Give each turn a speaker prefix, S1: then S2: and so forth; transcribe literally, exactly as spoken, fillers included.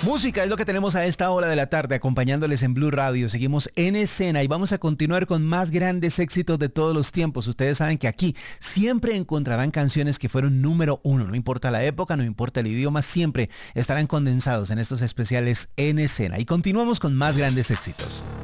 S1: Música es lo que tenemos a esta hora de la tarde acompañándoles en Blue Radio. Seguimos en escena y vamos a continuar con más grandes éxitos de todos los tiempos. Ustedes saben que aquí siempre encontrarán canciones que fueron número uno. No importa la época, no importa el idioma, siempre estarán condensados en estos especiales en escena. Y continuamos con más grandes éxitos.